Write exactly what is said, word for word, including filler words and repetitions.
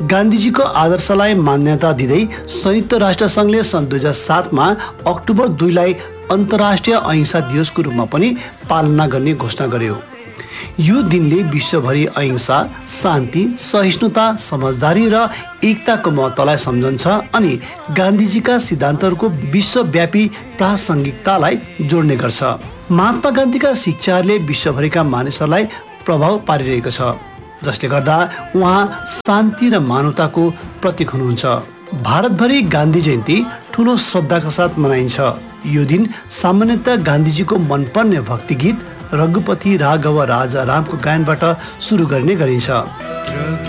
गान्धीजीको आदर्शलाई मान्यता दिँदै संयुक्त राष्ट्र सङ्घले सन् दुई हजार सातमा अक्टोबर दुईलाई अन्तर्राष्ट्रिय अहिंसा दिवसको रूपमा पनि पालना गर्ने घोषणा गर्यो। यो दिनले विश्वभरि अहिंसा, शान्ति, सहिष्णुता, समझदारी र एकताको महत्त्वलाई सम्झन्छ अनि गान्धीजीका सिद्धान्तहरूको विश्वव्यापी प्रासङ्गिकतालाई जोड्ने गर्छ। महात्मा गान्धीका शिक्षाहरूले विश्वभरिका मानिसहरूलाई प्रभाव पारिरहेको छ, जसले गर्दा उहाँ शान्ति र मानवताको प्रतीक हुनुहुन्छ। भारतभरि गान्धी जयन्ती ठुलो श्रद्धाका साथ मनाइन्छ। यो दिन सामान्यतः गान्धीजीको मनपर्ने भक्ति गीत रघुपति राघव राजा रामको गायनबाट सुरु गर्ने गरिन्छ।